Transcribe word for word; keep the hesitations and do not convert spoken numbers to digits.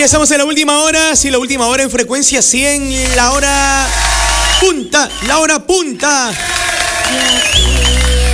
ya estamos en la última hora. Sí, la última hora en frecuencia cien. La hora punta. La hora punta.